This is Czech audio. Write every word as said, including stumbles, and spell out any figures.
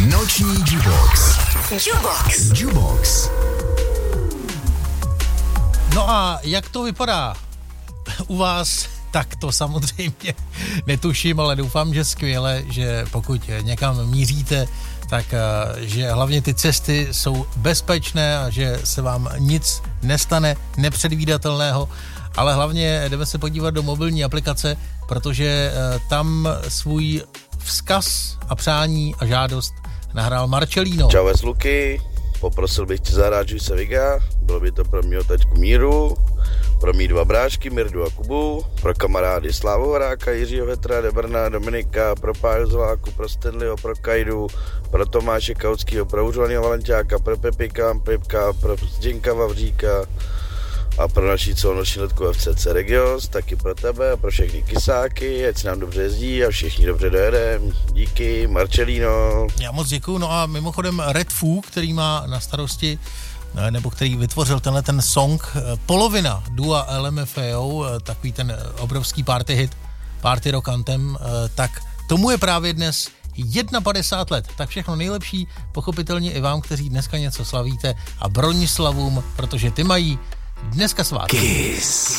Noční Jukebox. Jukebox. Jukebox. No a jak to vypadá u vás, tak to samozřejmě netuším, ale doufám, že skvěle, že pokud někam míříte, tak že hlavně ty cesty jsou bezpečné a že se vám nic nestane nepředvídatelného, ale hlavně jdeme se podívat do mobilní aplikace, protože tam svůj vzkaz a přání a žádost nahrál Marcelino. Čau z Luky, poprosil bych tě zahrát Juice Viga, bylo by to pro mýho taťku Míru, pro mý dva brášky Mirdu a Kubu, pro kamarády Slávu Horáka, Jiřího Vetra, Debrna, Dominika, pro Páju Zláku, pro Stanleyho, pro Kajdu, pro Tomáše Kautskýho, pro Užovaného Valenťáka, pro Pepika, Pepka, pro Zděnka Vavříka a pro naší celonoční letku F C C Regios, taky pro tebe a pro všechny kysáky, ať se nám dobře jezdí a všichni dobře dojedem. Díky, Marcelino. Já moc děkuju, no a mimochodem Red Foo, který má na starosti nebo který vytvořil tenhle ten song, polovina dua L M F A O, takový ten obrovský party hit, party rock anthem, tak tomu je právě dnes padesát jedna let. Tak všechno nejlepší, pochopitelně i vám, kteří dneska něco slavíte a Bronislavům, protože ty mají dneska svátky. Kiss.